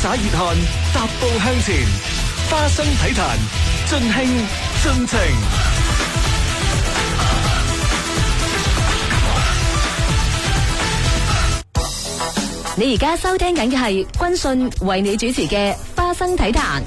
灑熱汗，踏步向前。花生體壇，盡興盡情。 你而家收聽緊嘅係軍訊為你主持嘅花生體壇。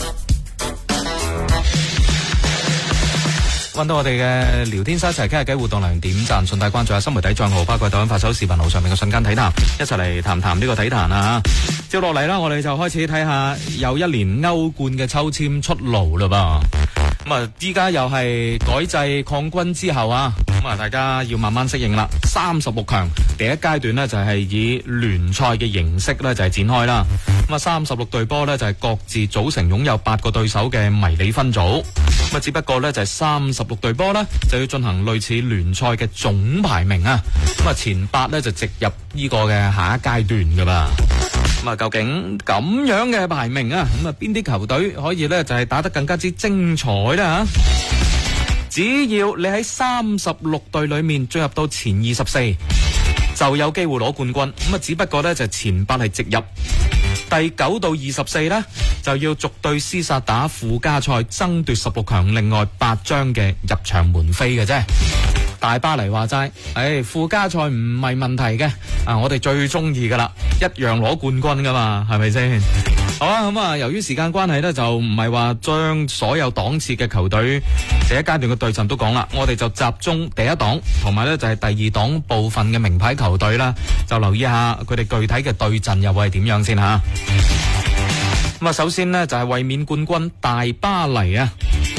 揾到我哋嘅聊天室一齊傾下偈，互動留言點讚，順帶關注下新媒體賬號，包括抖音、發手、視頻號上面嘅瞬間體壇，一齊嚟談談呢個體壇啊！接落嚟啦，我哋就開始睇下又一年歐冠嘅抽籤出爐啦噃。咁啊，依家又係改制擴軍之後啊，咁啊，大家要慢慢適應啦。36強第一階段呢，就係以聯賽嘅形式呢，就係展開啦。咁啊，36隊波呢，就係各自組成擁有8個對手嘅迷你分組。咁啊，只不過呢，就係36隊波呢，就要進行類似聯賽嘅總排名啊。咁啊，前8呢，就直入呢個嘅下一階段噶啦。咁啊，究竟咁樣嘅排名啊，咁啊，邊啲球隊可以呢，就係打得更加之精彩咧吓？只要你喺36隊裏面進入到前24，就有機會攞冠軍。咁啊，只不過呢，就前8係直入，第9到24呢，就要逐隊廝殺打附加賽，爭奪16強另外8張嘅入場門飛嘅啫。大巴黎話齋，附加賽唔係問題嘅，我哋最中意噶啦，一樣攞冠軍噶嘛，係咪先？好啦，咁啊，由於時間關係呢，就唔係話將所有檔次嘅球隊第一階段嘅對陣都講啦，我哋就集中第一檔同埋呢就係第二檔部分嘅名牌球隊啦，就留意下佢哋具體嘅對陣又會係點樣先吓。咁啊，首先呢，就係衛冕冠軍大巴黎啊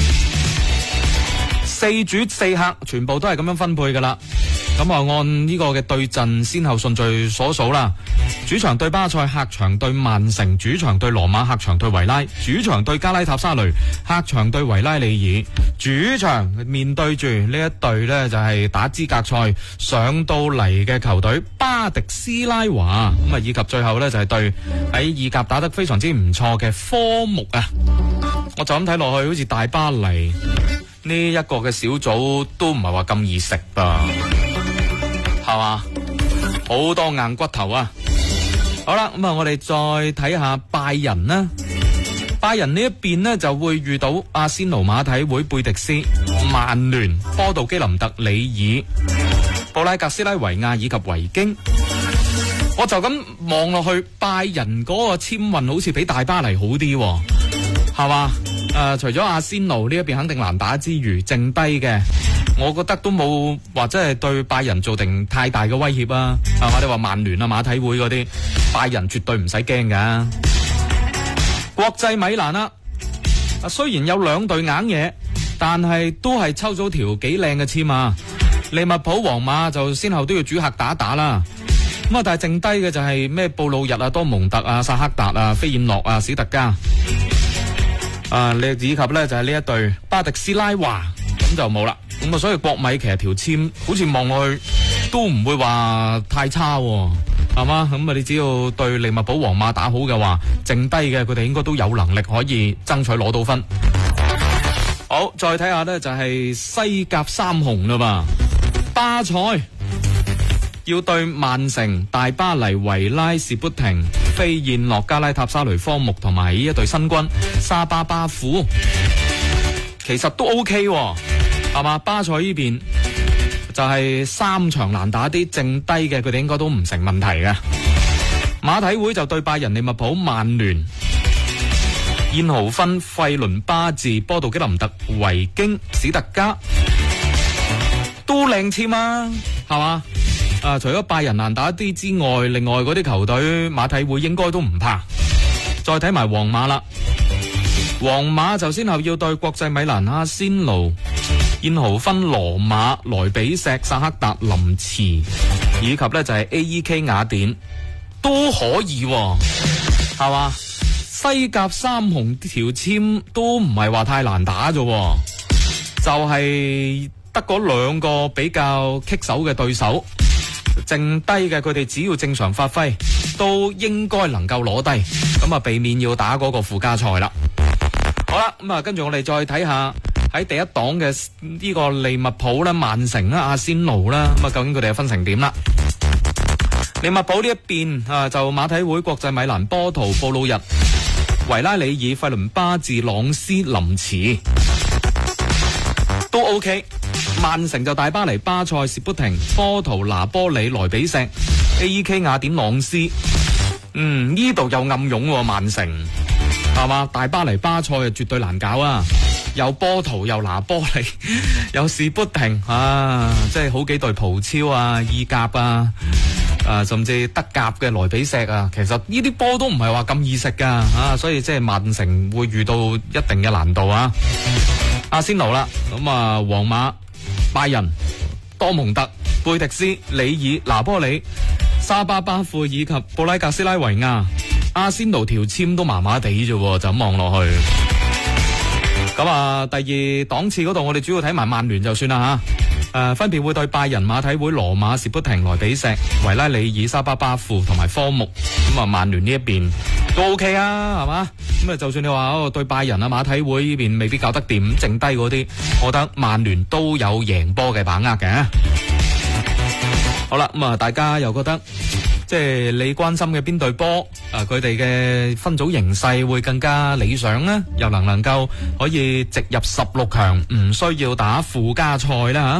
，4主4客全部都係咁樣分配噶啦。咁啊，按呢個嘅對陣先後順序所數啦。主場對巴塞，客場對曼城，主場對羅馬，客場對維拉，主場對加拉塔沙雷，客場對維拉利爾，主場面對住呢一隊呢，就係打資格賽上到嚟嘅球隊巴迪斯拉華，咁啊，以及最後呢，就係對喺意甲打得非常之唔錯嘅科目啊。我就咁睇落去，好似大巴黎呢一個嘅小組都唔係話咁易食噃，係嘛？好多硬骨頭啊！好啦，咁啊，我哋再睇下拜仁啦。拜仁呢一邊呢，就會遇到阿仙奴、馬體會、貝迪斯、曼聯、波杜基林特、里爾、布拉格斯拉維亞以及維京。我就咁望落去，拜仁嗰個簽運好似比大巴黎好啲，係嘛？除咗阿仙奴呢一邊肯定難打之餘，剩低嘅我覺得都冇或者係對拜仁造成太大嘅威脅啊！係嘛？你話曼聯啊、馬體會嗰啲，拜仁絕對唔使驚噶。國際米蘭啦，雖然有2隊硬嘢，但係都係抽咗條幾靚嘅簽啊！利物浦、皇馬就先後都要主客打打啦。咁啊，但係剩低嘅就係咩布魯日啊、多蒙特啊、薩克達啊、飛燕諾啊、史特加。以及咧就係呢一隊巴迪斯拉華，咁就冇啦。咁啊，所以國米其實條簽好似望落去都唔會話太差，係嘛？咁啊，你只要對利物浦、皇馬打好嘅話，剩低嘅佢哋應該都有能力可以爭取攞到分。好，再睇下呢，就係西甲3雄啦嘛，巴塞要對曼城、大巴黎、維拉、士砵亭、飛燕諾、加拉塔沙雷、科目同埋呢一隊新軍沙巴巴庫，其實都 OK 係嘛？巴塞呢邊就係3場難打啲，剩低嘅佢哋應該都唔成問題嘅。馬體會就對拜仁、利物浦、曼聯、燕豪芬、費倫巴治、波杜基林特、維京、史特加，都靚簽啊，係嘛？除咗拜仁難打啲之外，另外嗰啲球隊馬體會應該都唔怕。再睇埋皇馬啦，皇馬就先後要對國際米蘭、阿仙奴、燕豪芬、羅馬、萊比錫、薩克達、林茨，以及呢就係 AEK 雅典，都可以係嘛？西甲3雄條簽都唔係話太難打啫，就係得嗰2個比較棘手嘅對手。剩低嘅佢哋只要正常發揮，都應該能夠攞低，咁啊避免要打嗰個附加賽啦。好啦，咁啊跟住我哋再睇下喺第一檔嘅呢個利物浦啦、曼城啦、阿仙奴啦，咁啊究竟佢哋係分成點啦？利物浦呢一邊就馬體會、國際米蘭、波圖、布魯日、 維拉里爾、費倫巴治、朗斯、林茨都 OK。曼城就大巴黎、巴塞、士砵亭、波圖、拿波里、萊比錫、AEK 雅典、朗斯。呢度有暗湧喎，曼城係嘛？大巴黎、巴塞啊，絕對難搞啊！有波圖，有拿波里，有士砵亭啊，即係好幾隊葡超啊、意甲啊。甚至德甲嘅萊比錫啊，其實呢啲波都唔係話咁易食噶所以即係曼城會遇到一定嘅難度啊。阿仙奴啦，咁啊，皇馬、拜仁、多蒙特、貝迪斯、里爾、拿波里、沙巴巴庫以及布拉格斯拉維亞，阿仙奴條籤都麻麻地啫，就咁望落去。咁啊，第二檔次嗰度我哋主要睇埋曼聯就算啦分別會對拜仁、馬體會、羅馬、士砵亭、萊比錫、維拉里爾、沙巴巴庫同埋科目。咁啊，曼聯呢一邊都 OK 啊，係嘛？咁啊，就算你話對拜仁啊、馬體會呢邊未必搞得掂，剩低嗰啲，我覺得曼聯都有贏波嘅把握嘅。好啦，咁啊，大家又覺得即係你關心嘅邊隊波佢哋嘅分組形勢會更加理想呢？又能夠可以直入16強，唔需要打附加賽啦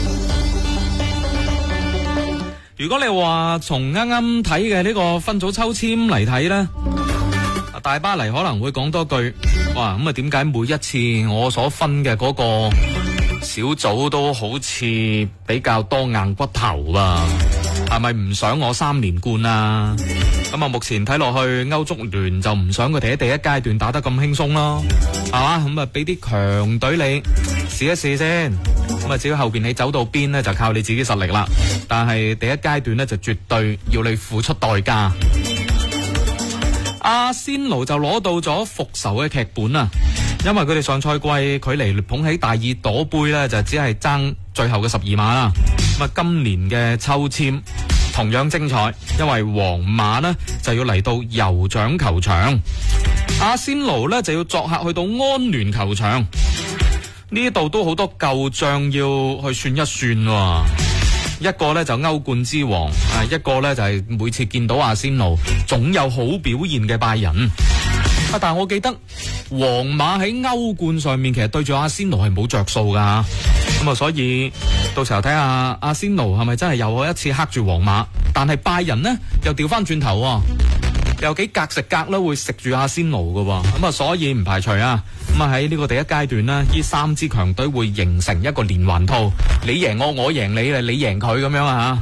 如果你話從啱啱睇嘅呢個分組抽籤嚟睇呢，大巴黎可能會講多句，哇咁啊，點解每一次我所分嘅嗰個小組都好似比較多硬骨頭啊？係咪唔想我3連冠啊？咁啊，目前睇落去歐足聯就唔想佢哋喺第一階段打得咁輕鬆咯，係嘛？咁啊，俾啲強隊你試一試先。咁啊，至於後邊你走到邊呢，就靠你自己實力啦。但係第一階段呢，就絕對要你付出代價。阿仙奴就攞到咗復仇嘅劇本啊！因為佢哋上賽季距離捧起大耳朵杯呢，就只係爭最後嘅12碼啦。咁啊，今年嘅抽籤同樣精彩，因為皇馬呢就要嚟到酋長球場，阿仙奴呢就要作客去到安聯球場。呢度都好多舊賬要去算一算一個呢就歐冠之王，一個呢就係每次見到阿仙奴總有好表現嘅拜仁。但係我記得皇馬喺歐冠上面其實對住阿仙奴係冇着數噶，咁啊，所以到時候睇下阿仙奴係咪真係又一次黑住皇馬，但係拜仁呢又調翻轉頭又幾格食格啦，會食住阿仙奴噶，咁啊，所以唔排除啊，咁啊喺呢個第一階段呢，呢3支強隊會形成一個連環套，你贏我，我贏你，你贏佢咁樣啊。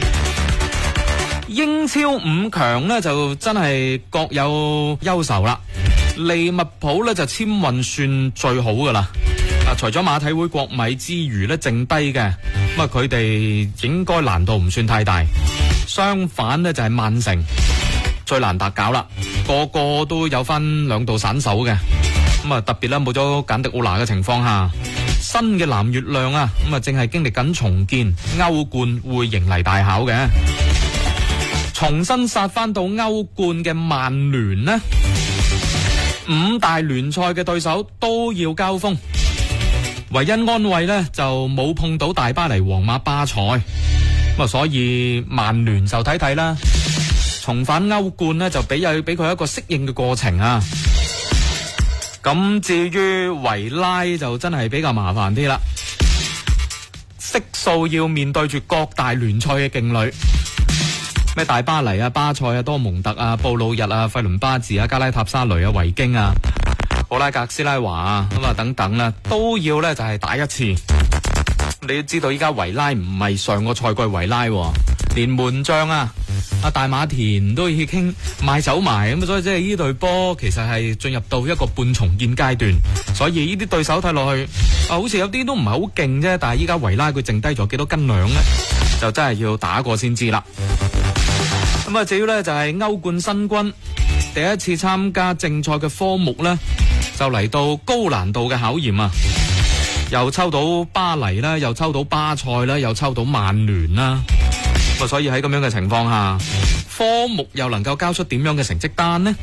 英超5強呢就真係各有憂愁啦。利物浦呢就簽運算最好噶啦，除咗馬體會、國米之餘呢，剩低嘅咁啊，佢哋應該難度唔算太大。相反呢，就係曼城最難達搞啦，個個都有翻2道散手嘅，咁啊特別啦冇咗簡迪奧拿嘅情況下，新嘅藍月亮啊，咁啊正係經歷緊重建，歐冠會迎嚟大考嘅。重新殺翻到歐冠嘅曼聯呢，5大聯賽嘅對手都要交鋒，唯一安慰呢就冇碰到大巴黎、皇馬、巴塞，咁啊所以曼聯就睇睇啦，重返歐冠呢就俾佢一個適應嘅過程啊。咁至於維拉就真係比較麻煩啲啦，悉數要面對住各大聯賽嘅勁旅。咩大巴黎啊、巴塞啊、多蒙特啊、布魯日啊、費倫巴治啊、加拉塔沙雷啊、維京啊、布拉格斯拉華啊咁啊等等啦，都要咧就係打一次。你都知道依家維拉唔係上個賽季維拉，連門將啊阿大馬田都要傾賣走埋，咁所以即係呢隊波其實係進入到一個半重建階段。所以呢啲對手睇落去好似有啲都唔係好勁啫，但係依家維拉佢剩低咗幾多斤兩咧，就真係要打過先知啦。咁啊，至於咧就係歐冠新軍第一次參加正賽嘅科目咧，就嚟到高難度嘅考驗啊！又抽到巴黎啦，又抽到巴塞啦，又抽到曼聯啦。咁所以喺咁樣嘅情況下，科目又能夠交出點樣嘅成績單呢？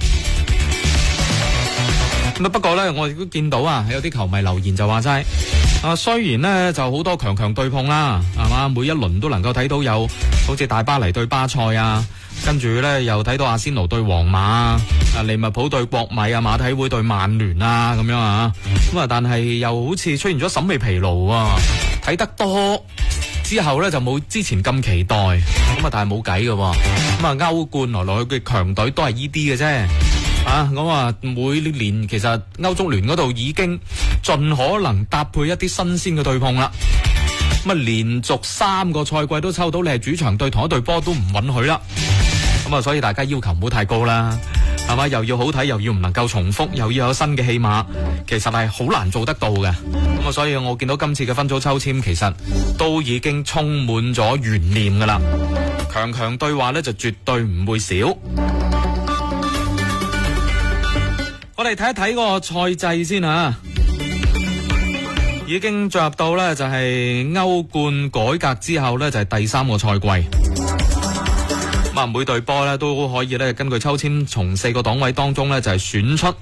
咁不過咧，我亦都見到啊，有啲球迷留言就話齋雖然呢就好多強強對碰啦，係嘛，每一輪都能夠睇到有好似大巴黎對巴塞啊， 跟住咧又睇到阿仙奴對皇馬啊，利物浦對國米啊，馬體會對曼聯啊，咁樣啊，咁啊，但係又好似出現咗審美疲勞啊，睇得多之後咧就冇之前咁期待，咁啊，但係冇計嘅，咁啊，歐冠來來去嘅強隊都係依啲嘅啫。咁啊，每年其實歐足聯嗰度已經盡可能搭配一啲新鮮嘅對碰啦。咁啊，連續3個賽季都抽到你係主場對同一隊波都唔允許啦。咁啊，所以大家要求唔好太高啦，係嘛？又要好睇，又要唔能夠重複，又要有新嘅戲碼，其實係好難做得到嘅。咁啊，所以我見到今次嘅分組抽籤，其實都已經充滿咗懸念噶啦。強對話呢就絕對唔會少。我哋睇一睇個賽制先吓，已經進入到呢就係歐冠改革之後呢，就係第3個賽季。咁啊，每隊波呢都可以呢根據抽籤從4個檔位當中呢就係選出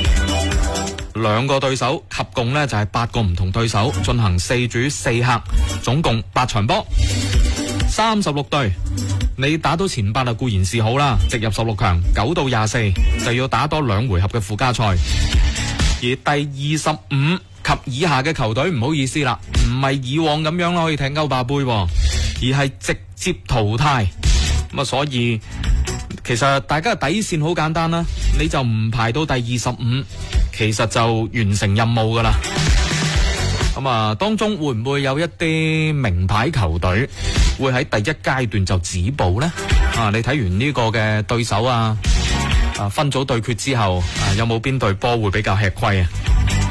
2個對手，合共呢就係8個唔同對手進行4主4客，總共8場波，36隊。你打到前8啊固然是好啦，直入16強，9到24就要打多2回合嘅附加賽。而第25及以下嘅球隊唔好意思啦，唔係以往咁樣可以踢歐霸杯，而係直接淘汰。咁啊，所以其實大家嘅底線好簡單啦，你就唔排到第25，其實就完成任務噶啦。咁啊，當中會唔會有一啲名牌球隊會喺第一階段就止步呢？你睇完呢個嘅對手分組對決之後，有冇邊隊波會比較吃虧啊？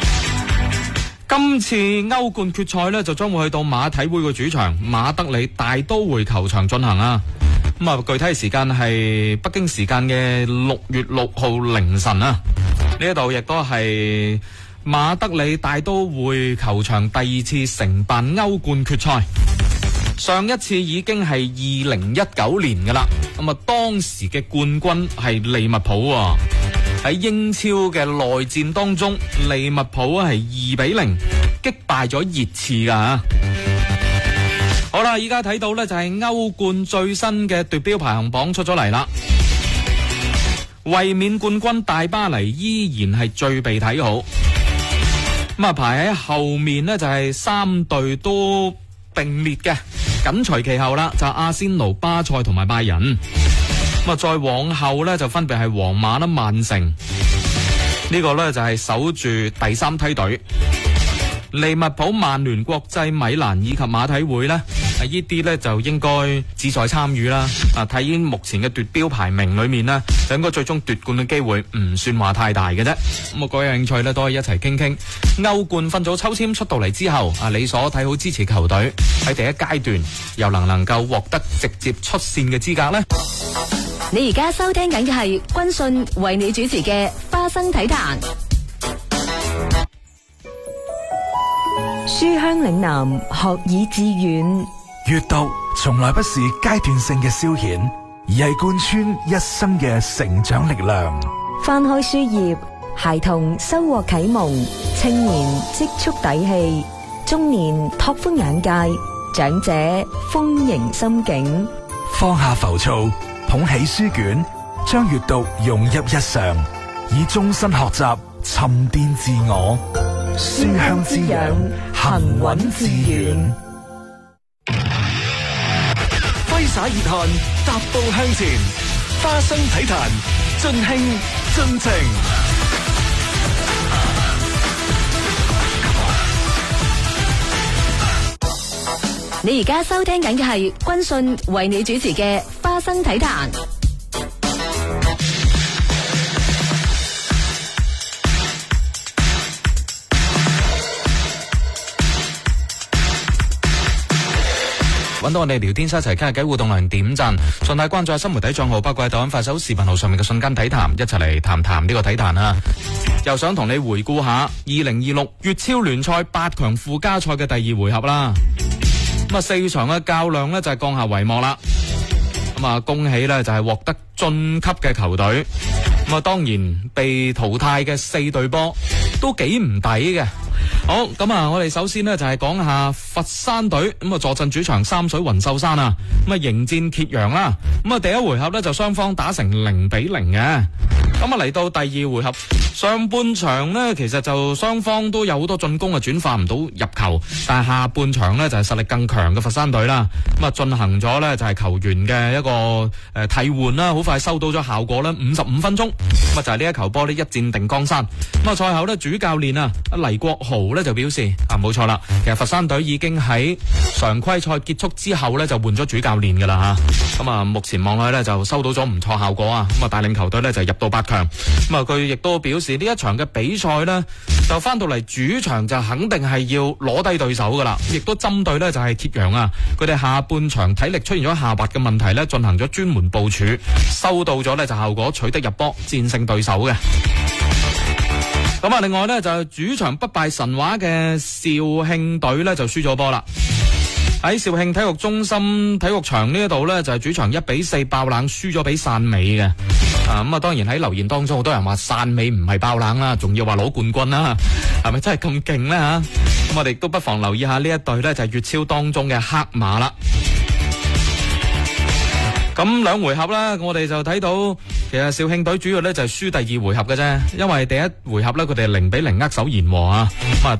今次歐冠決賽呢，就將會去到馬體會嘅主場馬德里大都會球場進行啊。咁啊，具體時間係北京時間嘅6月6號凌晨啊。呢一度亦都係馬德里大都會球場第2次承辦歐冠決賽，上一次已經係2019年噶啦。咁啊，當時嘅冠軍係利物浦喎。喺英超嘅內戰當中，利物浦係2-0擊敗咗熱刺噶。好啦，依家睇到呢就係歐冠最新嘅奪標排行榜出咗嚟啦。衛冕冠軍大巴黎依然係最被睇好。咁啊，排喺後面呢就係3隊都並列嘅，緊隨其後啦，就係阿仙奴、巴塞同埋拜仁。咁啊，再往後呢就分別係皇馬啦、曼城，呢個呢就係守住第3梯隊。利物浦、曼聯、國際米蘭以及馬體會呢，呢啲呢就應該志在參與啦。睇目前嘅奪標排名裏面呢，就應該最終奪冠嘅機會唔算話太大嘅啫。咁啊，各位有興趣呢，都可以一齊傾傾歐冠分組抽籤出到嚟之後，你所睇好支持球隊喺第一階段又能夠獲得直接出線嘅資格呢？ 你而家收聽緊嘅係軍訊為你主持嘅花生體壇。書香嶺南，學以致遠。 閱讀從來不是階段性嘅消遣，而係貫穿一生嘅成長力量。 翻開書頁，孩童收穫啟蒙，青年積蓄底氣，中年拓寬眼界，長者豐盈心境。 放下浮躁，捧起書卷，將閱讀融入日常，以終身學習沉澱自我。書香滋養，行穩致遠。揮灑熱汗，踏步向前。花生體壇，盡興盡情。 你而家收聽緊嘅係軍訊為你主持嘅花生體壇。 揾到我哋聊天室一齊傾下偈，互動量點讚，順帶關注下新媒體賬號，包括喺抖音、快手、視頻號上面嘅瞬間體壇，一齊嚟談談呢個體壇啊！又想同你回顧下2026粵超聯賽8強附加賽嘅第2回合啦。咁啊，4場嘅較量呢就係降下帷幕啦。咁啊，恭喜呢就係獲得晉級嘅球隊。咁啊，當然被淘汰嘅4隊波都幾唔抵嘅。 好，咁啊，我哋首先呢就係講下佛山隊咁啊，坐鎮主場三水雲秀山啊，咁啊迎戰揭陽啦。咁啊，第一回合呢就雙方打成0-0嘅。咁啊，嚟到第二回合，上半場呢其實就雙方都有好多進攻啊，轉化唔到入球，但係下半場呢就係實力更強嘅佛山隊啦。咁啊，進行咗呢就係球員嘅一個替換啦，好快收到咗效果啦。55分鐘，咁啊就係呢一球波呢一戰定江山。咁啊，賽後呢主教練啊黎國豪呢就表示啊，冇錯啦，其實佛山隊已經喺常規賽結束之後呢就換咗主教練噶啦吓。咁啊，目前望去呢就收到咗唔錯效果啊。咁啊，帶領球隊呢就入到8強。咁啊，佢亦都表示呢一場嘅比賽呢就翻到嚟主場就肯定係要攞低對手噶啦。亦都針對呢就係揭陽啊，佢哋下半場體力出現咗下滑嘅問題呢，進行咗專門部署，收到咗呢就效果，取得入波，戰勝對手嘅。咁啊，另外呢，就主場不敗神話嘅肇慶隊呢就輸咗波啦。喺肇慶體育中心體育場呢一度呢，就係主場1-4爆冷輸咗俾汕尾嘅。咁啊，當然喺留言當中好多人話汕尾唔係爆冷啦，仲要話攞冠軍啦，係咪真係咁勁呢吓？咁我哋都不妨留意下呢一隊呢，就係粵超當中嘅黑馬啦。咁兩回合啦，我哋就睇到其實肇慶隊主要咧就係輸第二回合嘅啫，因為第一回合咧佢哋0-0握手言和啊。咁啊